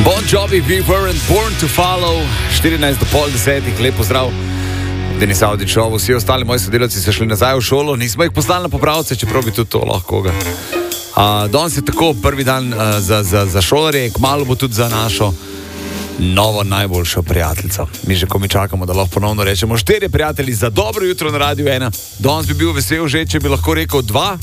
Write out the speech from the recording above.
Bon Jovi, We Weren't Born to Follow, 14:30, lep pozdrav. Denis Avdićov, vsi ostali moji sodelavci so šli nazaj v šolo, nismo jih poslali na popravce, čeprav bi tudi to lahko ga. Danes je tako prvi dan za šolarje, kmalu bo tudi za našo novo najboljšo prijateljico. Mi že ko mi čakamo, da lahko ponovno rečemo 4 prijatelji za dobro jutro na Radiu 1. Danes bi bil vesel že, če bi lahko rekel 2.